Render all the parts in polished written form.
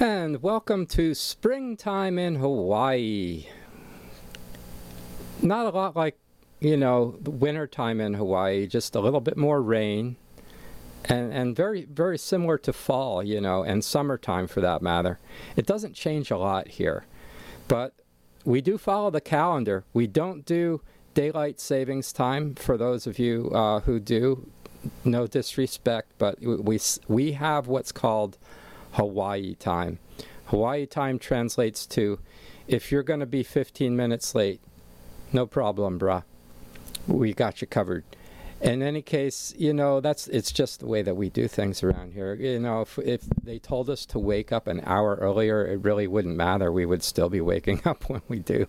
And welcome to springtime in Hawaii. Not a lot like, the wintertime in Hawaii, just a little bit more rain. And very, very similar to fall, and summertime for that matter. It doesn't change a lot here. But we do follow the calendar. We don't do daylight savings time for those of you who do. No disrespect, but we have what's called Hawaii time. Hawaii time translates to, if you're going to be 15 minutes late, no problem, brah. We got you covered. In any case, it's just the way that we do things around here. If they told us to wake up an hour earlier, it really wouldn't matter. We would still be waking up when we do.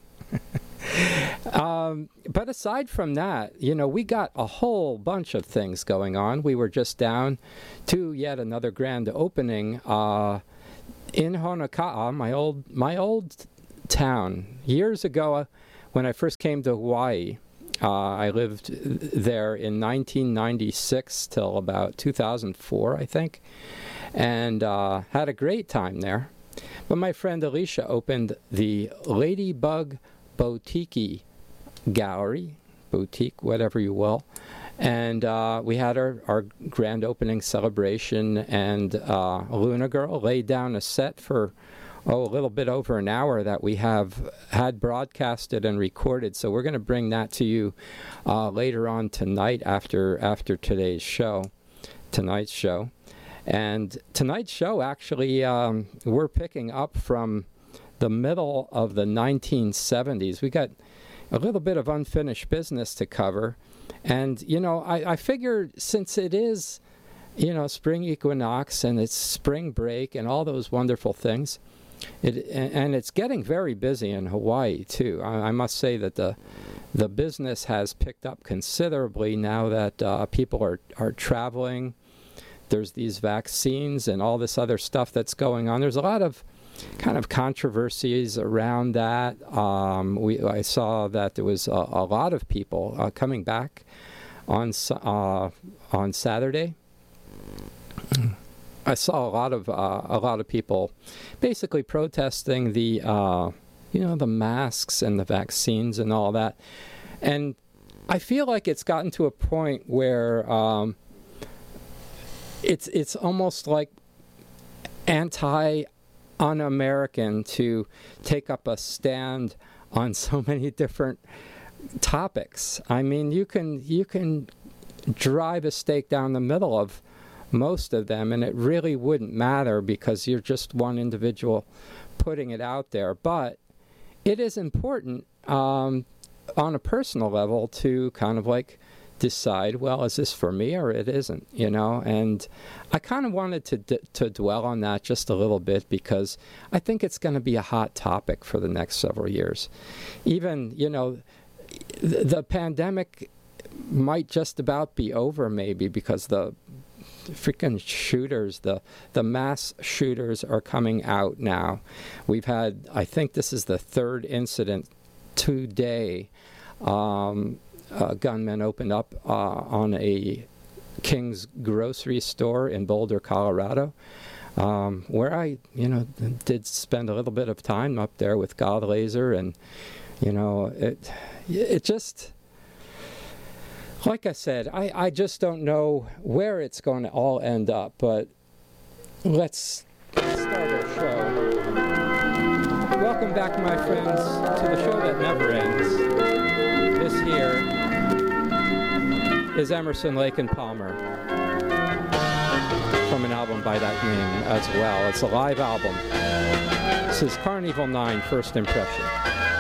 But aside from that, we got a whole bunch of things going on. We were just down to yet another grand opening in Honoka'a, my old town. Years ago, when I first came to Hawaii, I lived there in 1996 till about 2004, I think, and had a great time there. But my friend Alicia opened the Ladybug Boutique Gallery, boutique, whatever you will. And we had our grand opening celebration, and Luna Girl laid down a set for a little bit over an hour that we had broadcasted and recorded. So we're going to bring that to you later on tonight after tonight's show. And tonight's show, actually, we're picking up from the middle of the 1970s. We got a little bit of unfinished business to cover. And, I figured since it is, spring equinox and it's spring break and all those wonderful things, and it's getting very busy in Hawaii, too. I must say that the business has picked up considerably now that people are traveling. There's these vaccines and all this other stuff that's going on. There's a lot of kind of controversies around that. I saw that there was a lot of people coming back on Saturday. I saw a lot of people basically protesting the the masks and the vaccines and all that. And I feel like it's gotten to a point where it's almost like un-American to take up a stand on so many different topics. I mean, you can drive a stake down the middle of most of them, and it really wouldn't matter because you're just one individual putting it out there. But it is important on a personal level to kind of like decide, well, is this for me or it isn't, and I kind of wanted to dwell on that just a little bit because I think it's going to be a hot topic for the next several years. Even, the pandemic might just about be over maybe because the freaking shooters, the mass shooters are coming out now. We've had, I think this is the third incident today. Gunmen opened up on a King's grocery store in Boulder, Colorado, where I, did spend a little bit of time up there with God Laser, and, it just, like I said, I just don't know where it's going to all end up, but let's start our show. Welcome back, my friends, to the show that never ends. This here is Emerson, Lake and Palmer from an album by that name as well. It's a live album. This is Carnival 9, First Impression.